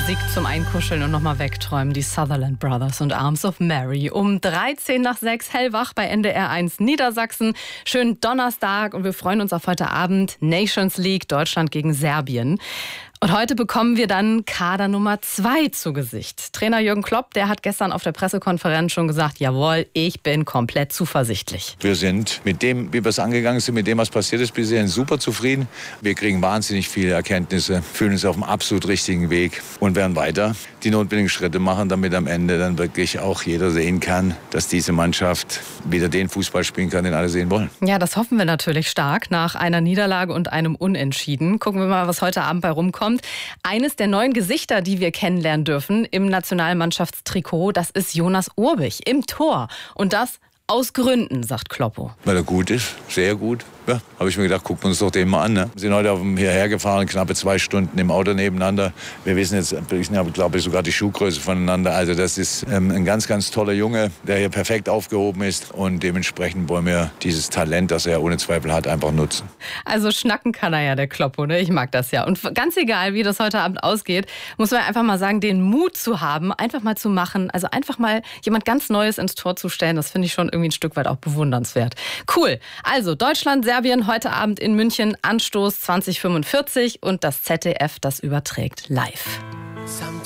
Musik zum Einkuscheln und nochmal wegträumen. Die Sutherland Brothers und Arms of Mary. Um 6:13 hellwach bei NDR 1 Niedersachsen. Schönen Donnerstag und wir freuen uns auf heute Abend. Nations League, Deutschland gegen Serbien. Und heute bekommen wir dann Kader Nummer 2 zu Gesicht. Trainer Jürgen Klopp, der hat gestern auf der Pressekonferenz schon gesagt, jawohl, ich bin komplett zuversichtlich. Wir sind mit dem, wie wir es angegangen sind, mit dem, was passiert ist, bisher super zufrieden. Wir kriegen wahnsinnig viele Erkenntnisse, fühlen uns auf dem absolut richtigen Weg und werden weiter die notwendigen Schritte machen, damit am Ende dann wirklich auch jeder sehen kann, dass diese Mannschaft wieder den Fußball spielen kann, den alle sehen wollen. Ja, das hoffen wir natürlich stark nach einer Niederlage und einem Unentschieden. Gucken wir mal, was heute Abend bei rumkommt. Eines der neuen Gesichter, die wir kennenlernen dürfen im Nationalmannschaftstrikot, das ist Jonas Urbich im Tor. Und das aus Gründen, sagt Kloppo. Weil er gut ist, sehr gut. Ja, habe ich mir gedacht, gucken wir uns doch den mal an. Ne? Wir sind heute hierher gefahren, knappe 2 Stunden im Auto nebeneinander. Wir wissen jetzt, glaube ich, sogar die Schuhgröße voneinander. Also das ist ein ganz, ganz toller Junge, der hier perfekt aufgehoben ist. Und dementsprechend wollen wir dieses Talent, das er ohne Zweifel hat, einfach nutzen. Also schnacken kann er ja, der Kloppo, ne? Ich mag das ja. Und ganz egal, wie das heute Abend ausgeht, muss man einfach mal sagen, den Mut zu haben, einfach mal zu machen. Also einfach mal jemand ganz Neues ins Tor zu stellen, das finde ich schon irgendwie ein Stück weit auch bewundernswert. Cool. Also Deutschland, Serbien heute Abend in München, Anstoß 20:45 und das ZDF, das überträgt live.